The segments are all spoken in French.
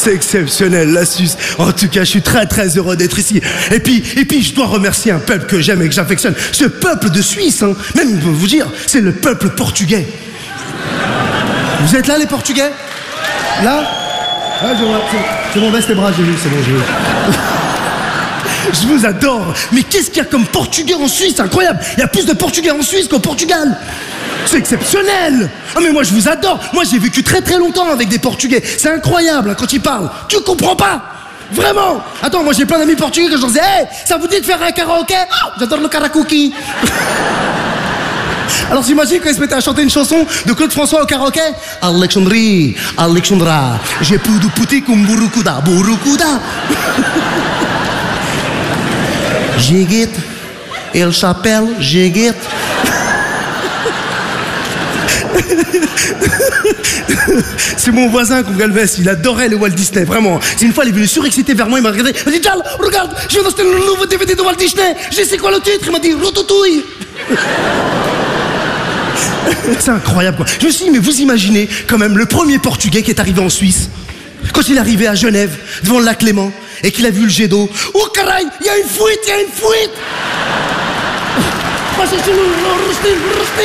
C'est exceptionnel, la Suisse. En tout cas, je suis très très heureux d'être ici. Et puis, je dois remercier un peuple que j'aime et que j'affectionne. Ce peuple de Suisse, hein, même je peux vous dire, c'est le peuple portugais. Vous êtes là, les Portugais? Là? Ah, c'est mon veste et bras, j'ai vu, c'est bon, j'ai vu. Je vous adore. Mais qu'est-ce qu'il y a comme Portugais en Suisse? C'est incroyable. Il y a plus de Portugais en Suisse qu'au Portugal. C'est exceptionnel. Ah mais moi je vous adore. Moi j'ai vécu très très longtemps avec des Portugais. C'est incroyable hein, quand ils parlent. Tu comprends pas. Vraiment. Attends, moi j'ai plein d'amis portugais que je leur disais, hey, ça vous dit de faire un karaoké? Oh, j'adore le karaoké. Alors j'imagine quand ils se mettaient à chanter une chanson de Claude François au karaoké. Alexandrie, Alexandra, j'ai plus de pouti comme Burukuda, Burukuda. Jiguette, elle s'appelle Jiguette. C'est mon voisin Congalves, il adorait le Walt Disney, vraiment. C'est une fois, il est venu surexcité vers moi, il m'a regardé, il m'a dit, Jal, regarde, je viens d'acheter le nouveau DVD de Walt Disney, je sais quoi le titre, il m'a dit, Routouille. C'est incroyable quoi. Je me suis dit, mais vous imaginez quand même le premier Portugais qui est arrivé en Suisse, quand il est arrivé à Genève, devant le lac Léman, et qu'il a vu le jet d'eau. Oh caraï, il y a une fuite, il y a une fuite. Passez chez nous, Rustin.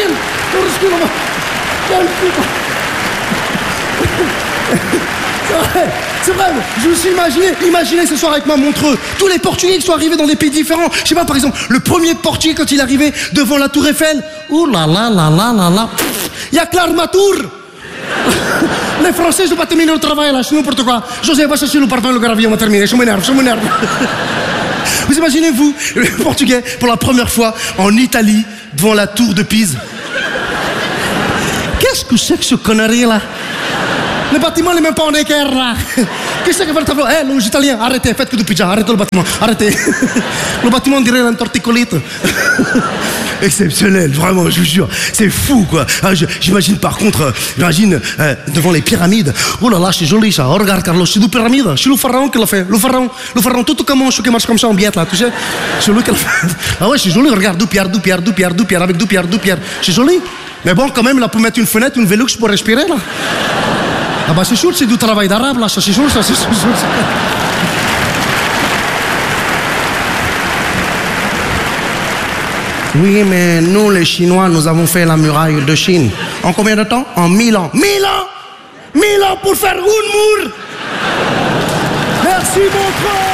C'est vrai, je me suis imaginez ce soir avec ma Montreux, tous les Portugais qui sont arrivés dans des pays différents. Je sais pas, par exemple, le premier Portugais quand il est arrivé devant la Tour Eiffel, ouh là là là là là là, il y a que l'armature. Les Français, je dois pas terminer le travail là, je sais n'importe quoi. José, va chercher le parfum, le gravillon, on va terminer, je m'énerve. Vous imaginez, vous, le Portugais, pour la première fois en Italie, devant la tour de Pise. Qu'est-ce que c'est que ce connerie là? Le bâtiment n'est même pas en équerre là. Qu'est-ce que c'est que votre tableau? Eh, les Italiens, arrêtez, faites que du pizza, arrêtez le bâtiment, arrêtez. Le bâtiment dirait un torticolite. Exceptionnel, vraiment, je vous jure. C'est fou quoi. Ah, j'imagine par contre, devant les pyramides. Oh là là, c'est joli ça. Oh, regarde Carlos, c'est deux pyramides. C'est le pharaon qui l'a fait. Le pharaon tout comme un chou qui marche comme ça en biette là, tu sais. C'est lui qui l'a fait. Ah ouais, c'est joli, regarde, deux pierres, avec deux pierres. C'est joli. Mais bon, quand même, là, pour mettre une fenêtre, une Velux pour respirer là. Ah bah c'est sûr, c'est du travail d'arabe là, ça c'est sûr, ça c'est sûr. Oui, mais nous les Chinois, nous avons fait la muraille de Chine. En combien de temps? En 1000 ans. 1000 ans! 1000 ans pour faire une mur! Merci mon frère!